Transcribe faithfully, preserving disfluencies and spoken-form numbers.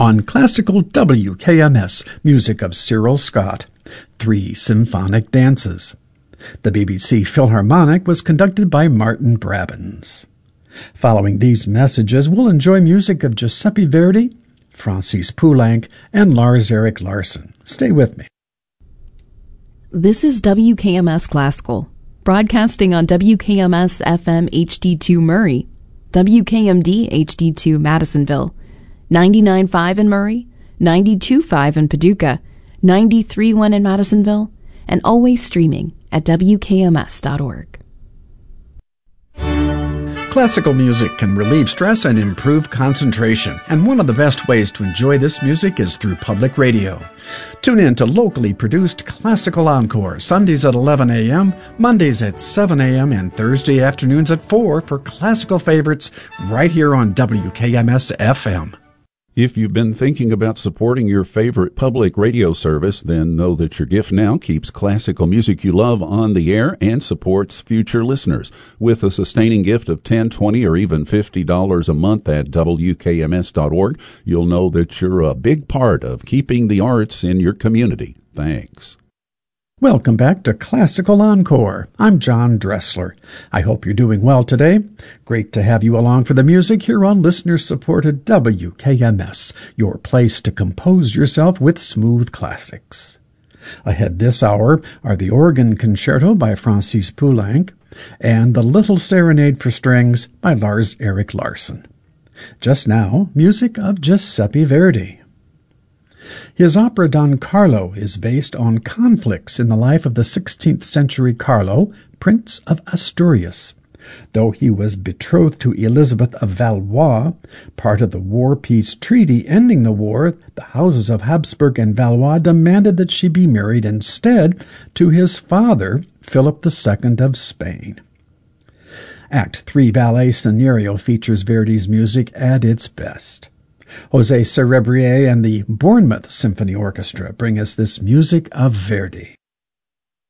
On classical W K M S, music of Cyril Scott, Three Symphonic Dances. The B B C Philharmonic was conducted by Martin Brabants. Following these messages, we'll enjoy music of Giuseppe Verdi, Francis Poulenc, and Lars-Erik Larsson. Stay with me. This is W K M S Classical, broadcasting on W K M S F M H D two Murray, W K M D H D two Madisonville, ninety-nine point five in Murray, ninety-two point five in Paducah, ninety-three point one in Madisonville, and always streaming at W K M S dot org. Classical music can relieve stress and improve concentration, and one of the best ways to enjoy this music is through public radio. Tune in to locally produced Classical Encore, Sundays at eleven a.m., Mondays at seven a.m., and Thursday afternoons at four for classical favorites right here on W K M S F M. If you've been thinking about supporting your favorite public radio service, then know that your gift now keeps classical music you love on the air and supports future listeners. With a sustaining gift of ten dollars, twenty dollars, or even fifty dollars a month at W K M S dot org, you'll know that you're a big part of keeping the arts in your community. Thanks. Welcome back to Classical Encore. I'm John Dressler. I hope you're doing well today. Great to have you along for the music here on listener-supported W K M S, your place to compose yourself with smooth classics. Ahead this hour are the Organ Concerto by Francis Poulenc and the Little Serenade for Strings by Lars-Erik Larsson. Just now, music of Giuseppe Verdi. His opera Don Carlo is based on conflicts in the life of the sixteenth century Carlo, Prince of Asturias. Though he was betrothed to Elizabeth of Valois, part of the war-peace treaty ending the war, the houses of Habsburg and Valois demanded that she be married instead to his father, Philip the Second of Spain. Act three ballet scenario features Verdi's music at its best. José Cerebrier and the Bournemouth Symphony Orchestra bring us this music of Verdi.